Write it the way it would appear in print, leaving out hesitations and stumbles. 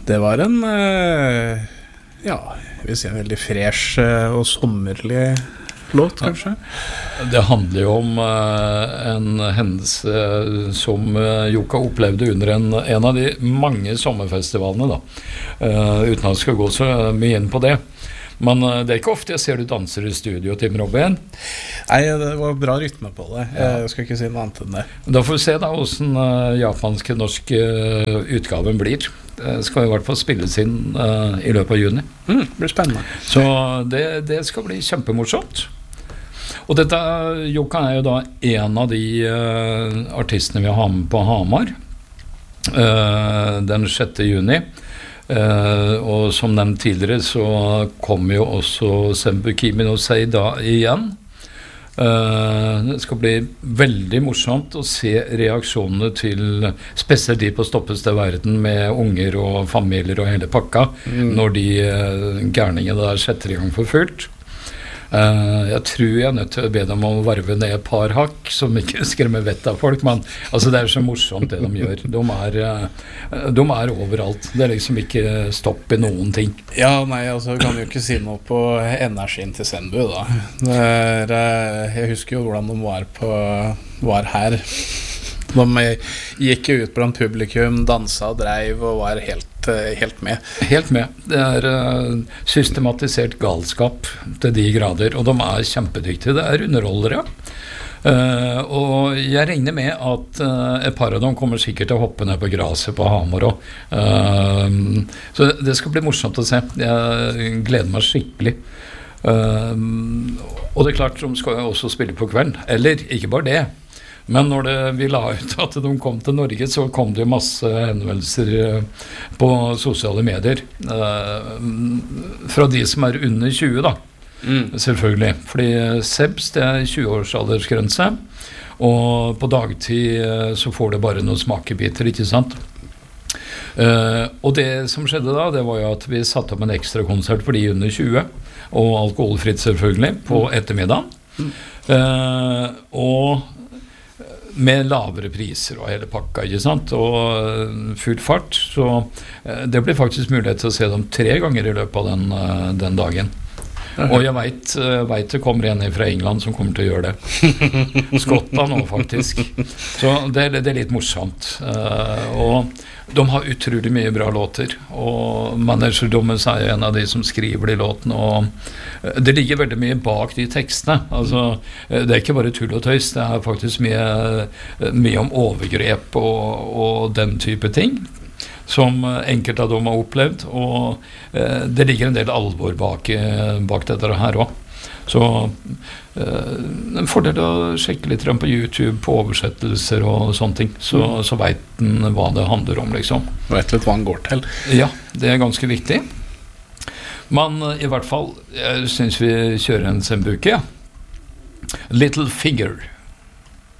Det var en ja, jeg vil si en veldig fresh og sommerlig låt, kanskje. Det handler jo om en hendelse som Joka opplevde under en av de mange sommerfestivalene da. Uten at jeg skal gå så mye inn på det. Men det er ikke ofte jeg ser du danser i studio, Tim Robin. Nei, det var bra rytme på det. Jeg skal ikke si noe annet enn det. Da får vi se da hvordan japanske-norske utgaven blir. Det skal i hvert fall spilles inn i løpet av juni. Det blir spennende. Så det skal bli kjempemorsomt. Og dette, Joka er jo da en av de artistene vi har med på Hamar den 6. juni. Og som nevnt tidligere så kommer jo også Senbu Kimi no Sei da igjen. Det skal bli veldig morsomt å se reaksjonene til spesielt de på Stoppeste Verden med unger og familier og hele pakka når de gærningene der setter i gang for fullt. Jeg tror jeg er nødt til å be dem om å varve ned et par hakk som ikke skremmer vett av folk, men altså, det er så morsomt det de gjør. De er overalt. Det er liksom ikke stopp i noen ting. Ja, nei, altså jeg kan jo ikke si noe på energien til Senbu da. Jeg husker jo hvordan de var her. De gikk ut blant publikum, dansa og dreiv og var helt med. Helt med. Det er systematisert galskap til de grader, og de er kjempedyktige. Det er underholdere. Og jeg regner med at et par av dem kommer sikkert til å hoppe ned på graset på Hamar også. Så det skal bli morsomt å se. Jeg gleder meg skikkelig. Og det er klart, de skal jo også spille på kvelden. Eller ikke bare det. Men når vi la ut at de kom til Norge, så kom det jo masse henvendelser på sosiale medier fra de som er under 20 da, selvfølgelig. Fordi Sebs, det er 20-års aldersgrense, og på dagtid så får det bare noen smakebiter, ikke sant? Og det som skjedde da, det var jo at vi satte opp en ekstra konsert for de under 20, og alkoholfritt selvfølgelig, på ettermiddagen. Og med lavere priser og hele pakka, ikke sant? Og full fart, så det blir faktisk mulighet til å se dem 3 ganger i løpet av den dagen. Og jeg vet det kommer en fra England som kommer til å gjøre det. Skottland nå faktisk. Så det er litt morsomt. Og de har utrolig mye bra låter. Og Manager Thomas er en av de som skriver de låtene. Og det ligger veldig mye bak de tekstene. Altså, det er ikke bare tull og tøys. Det er faktisk mye om overgrep og den type ting som enkelte av dem har opplevd, og det ligger en del alvor bak dette her også. Så en fordel å sjekke litt på YouTube på oversettelser og sånne ting, så vet den hva det handler om, liksom. Vet litt hva den går til. Ja, det er ganske viktig. Men i hvert fall, jeg synes vi kjører en sembuke, ja. Little Figure.